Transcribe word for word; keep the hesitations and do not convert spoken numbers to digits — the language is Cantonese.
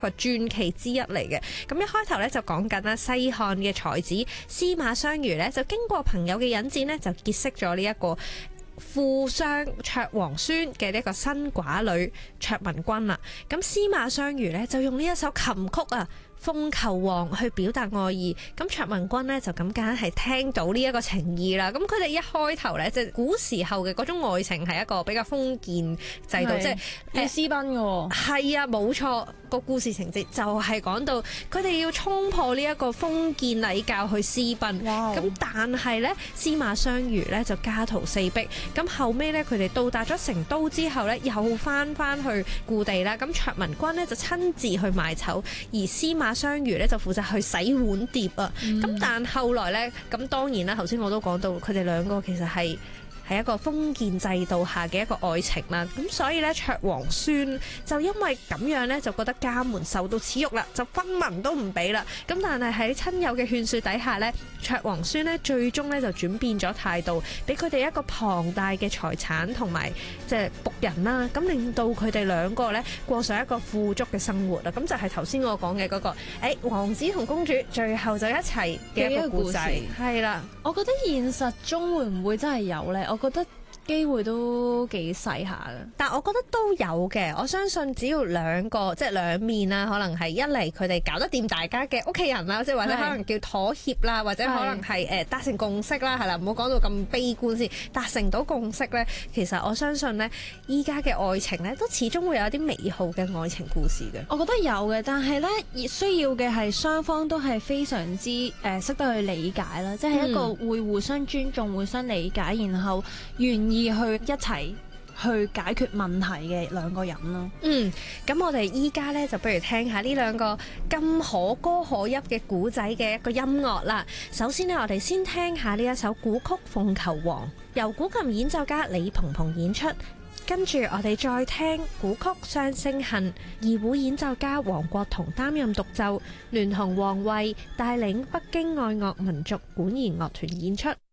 個傳奇之一嚟嘅。咁一開頭咧就講緊啦，西漢嘅才子司馬相如咧就經過朋友嘅引薦咧，就結識咗呢一個富商卓王孫嘅呢個新寡女卓文君啦。咁司馬相如咧就用呢一首琴曲啊，鳳求凰去表達愛意，咁卓文君呢，就咁梗係聽到呢一個情意啦。咁佢哋一開頭呢，即係古時候嘅嗰種愛情係一個比較封建制度，即係要私奔嘅喎。 係啊，冇錯，個故事情節就係講到佢哋要衝破呢一個封建禮教去私奔。咁 Wow. 但係呢，司馬相如呢，就家徒四壁。咁後尾呢，佢哋到達咗成都之後呢，又翻翻去故地啦。咁卓文君呢，就親自去賣醜，而司馬相如咧就負責去洗碗碟啊，咁、嗯、但後來咧，咁當然啦，頭先我都講到，佢哋兩個其實係係一個封建制度下嘅一個愛情啦，咁所以咧卓王孫就因為咁樣咧，就覺得家門受到恥辱啦，就分文都唔俾啦。咁但係喺親友嘅勸說底下咧，卓王孫咧最終咧就轉變咗態度，俾佢哋一個龐大嘅財產同埋即係僕人啦，咁令到佢哋兩個咧過上一個富足嘅生活啦。咁就係頭先我講嘅嗰個，誒、欸、王子同公主最後就一齊嘅一個故事，係啦。 我覺得現實中會唔會真係有咧？我覺得機會都幾細下嘅， 但我覺得都有嘅。我相信只要兩個即係兩面啦，可能係一嚟佢哋搞得掂大家嘅屋企人啦，即係或者可能叫妥協啦，或者可能係誒達成共識啦，係啦，唔好講到咁悲觀先。達成到共識咧，其實我相信咧，依家嘅愛情咧，都始終會有啲美好嘅愛情故事嘅。 我覺得有嘅，但係咧，需要嘅係雙方都係非常之誒識得去理解啦，即係一個會互相尊重、互相理解，然後願意去一齊去解決問題嘅兩個人咯。 嗯，咁我哋依家咧就不如聽下呢兩個咁可歌可泣嘅古仔嘅一個音樂啦。首先呢，我哋先聽下呢一首古曲《鳳求凰》，由古琴演奏家李鵬鵬演出。跟住我哋再聽古曲《雙星恨》，二胡演奏家黃國同擔任獨奏，聯同王慧帶領北京愛樂民族管弦樂團演出。